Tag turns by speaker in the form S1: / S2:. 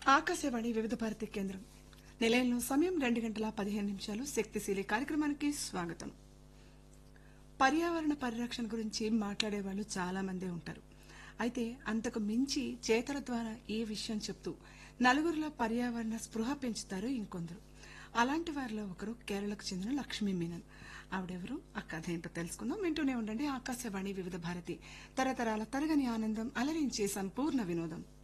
S1: ఆకాశవాణి వివిధ భారతి కేంద్రం నిలయంలో సమయం 2:15 శక్తిశీలి కార్యక్రమానికి స్వాగతం. పర్యావరణ పరిరక్షణ గురించి మాట్లాడే వాళ్ళు చాలా మందే ఉంటారు. అయితే అంతకు మించి చేతల ద్వారా ఈ విషయం చెప్తూ నలుగురిలో పర్యావరణ స్పృహ పెంచుతారు ఇంకొందరు. అలాంటి వారిలో ఒకరు కేరళకు చెందిన లక్ష్మీ మీనన్. ఆవిడెవరు, ఆ కథ ఏంటో తెలుసుకుందాం. వింటూనే ఉండండి ఆకాశవాణి వివిధ భారతి, తరతరాల తరగని ఆనందం, అలరించే సంపూర్ణ వినోదం.